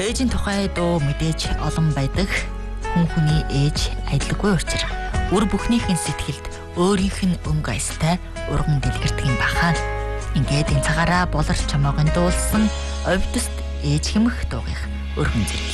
Ээжийн тухай дуу мэдээж олон байдаг. Хүн хүний ээж айдлаггүй учир. Үр бүхнийхэн сэтгэлд өөрийнх нь өнгө аястай урган дэлгэрдэг юм баха. Ингээд энэ цагаараа болорч чамаагийн дуулсан овдост ээж хэмэх дуугийнх өргөн зэрэг